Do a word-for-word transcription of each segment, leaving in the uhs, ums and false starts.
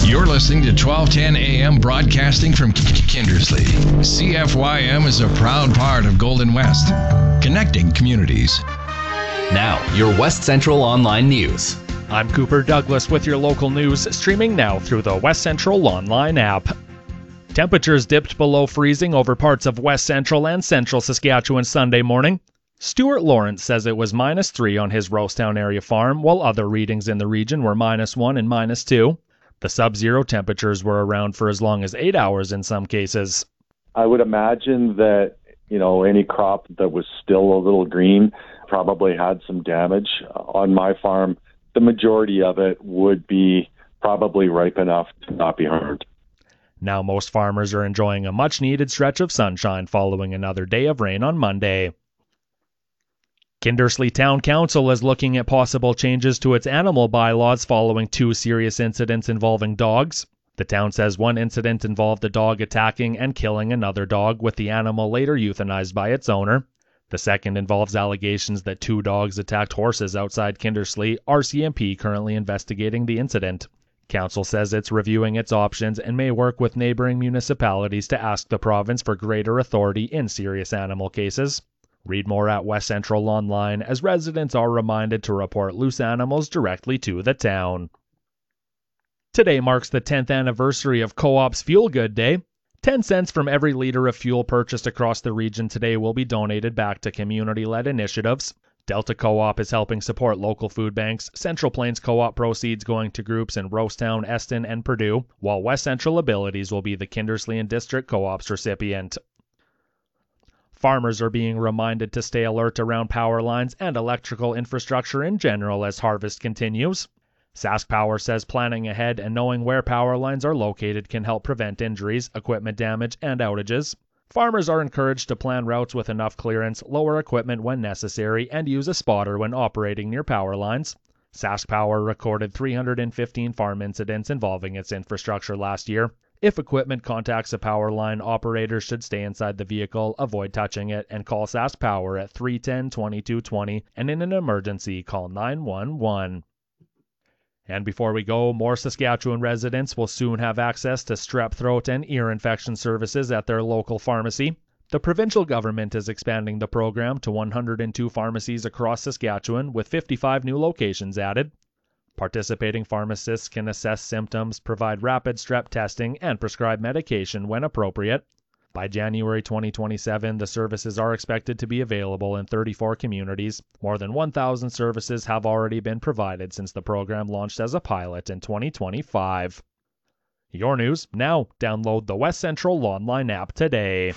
You're listening to twelve ten A M broadcasting from Kindersley. C F Y M is a proud part of Golden West, connecting communities. Now, your West Central Online News. I'm Cooper Douglas with your local news, streaming now through the West Central Online app. Temperatures dipped below freezing over parts of West Central and Central Saskatchewan Sunday morning. Stuart Lawrence says it was minus three on his Rosetown area farm, while other readings in the region were minus one and minus two. The sub-zero temperatures were around for as long as eight hours in some cases. I would imagine that, you know, any crop that was still a little green probably had some damage. On my farm, the majority of it would be probably ripe enough to not be harmed. Now most farmers are enjoying a much-needed stretch of sunshine following another day of rain on Monday. Kindersley Town Council is looking at possible changes to its animal bylaws following two serious incidents involving dogs. The town says one incident involved a dog attacking and killing another dog, with the animal later euthanized by its owner. The second involves allegations that two dogs attacked horses outside Kindersley. R C M P currently investigating the incident. Council says it's reviewing its options and may work with neighboring municipalities to ask the province for greater authority in serious animal cases. Read more at West Central Online, as residents are reminded to report loose animals directly to the town. Today marks the tenth anniversary of Co-op's Fuel Good Day. ten cents from every liter of fuel purchased across the region today will be donated back to community-led initiatives. Delta Co-op is helping support local food banks, Central Plains Co-op proceeds going to groups in Rosetown, Eston, and Purdue, while West Central Abilities will be the Kindersley and District Co-op's recipient. Farmers are being reminded to stay alert around power lines and electrical infrastructure in general as harvest continues. Sask Power says planning ahead and knowing where power lines are located can help prevent injuries, equipment damage, and outages. Farmers are encouraged to plan routes with enough clearance, lower equipment when necessary, and use a spotter when operating near power lines. Sask Power recorded three hundred fifteen farm incidents involving its infrastructure last year. If equipment contacts a power line, operators should stay inside the vehicle, avoid touching it, and call Sask Power at three one zero, two two two zero, and in an emergency, call nine one one. And before we go, more Saskatchewan residents will soon have access to strep throat and ear infection services at their local pharmacy. The provincial government is expanding the program to one hundred two pharmacies across Saskatchewan, with fifty-five new locations added. Participating pharmacists can assess symptoms, provide rapid strep testing, and prescribe medication when appropriate. By January twenty twenty-seven, the services are expected to be available in thirty-four communities. More than one thousand services have already been provided since the program launched as a pilot in twenty twenty-five. Your news now. Download the West Central Online app today.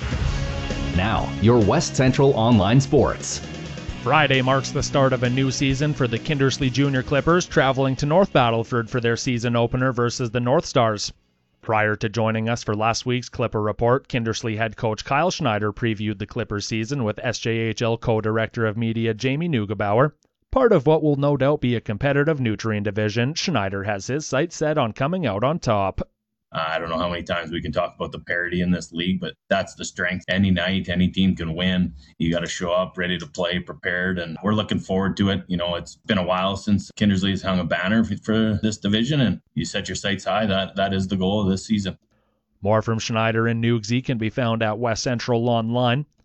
Now, your West Central Online Sports. Friday marks the start of a new season for the Kindersley Junior Clippers, traveling to North Battleford for their season opener versus the North Stars. Prior to joining us for last week's Clipper Report, Kindersley head coach Kyle Schneider previewed the Clippers season with S J H L co-director of media Jamie Neugebauer. Part of what will no doubt be a competitive Nutrien division, Schneider has his sights set on coming out on top. Uh, I don't know how many times we can talk about the parity in this league, but that's the strength. Any night, any team can win. You got to show up ready to play, prepared, and we're looking forward to it. You know, it's been a while since Kindersley's hung a banner for, for this division, and you set your sights high. That That is the goal of this season. More from Schneider and Nugsy can be found at West Central Online.